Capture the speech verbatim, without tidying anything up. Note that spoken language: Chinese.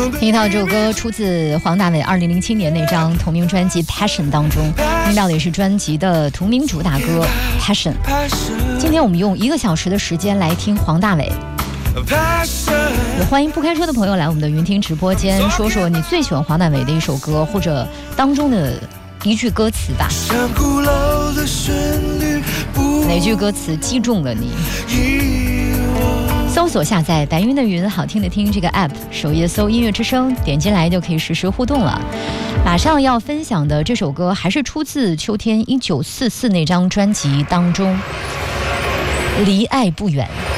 听到这首歌出自黄大炜二零零七年那张同名专辑《Passion》当中，听到的也是专辑的同名主打歌《Passion》。今天我们用一个小时的时间来听黄大炜。也欢迎不开车的朋友来我们的云听直播间，说说你最喜欢黄大炜的一首歌，或者当中的一句歌词吧。哪句歌词击中了你？搜索下载白云的云好听的听这个 app， 首页搜音乐之声，点进来就可以实时互动了。马上要分享的这首歌还是出自秋天一九四四那张专辑当中，离爱不远。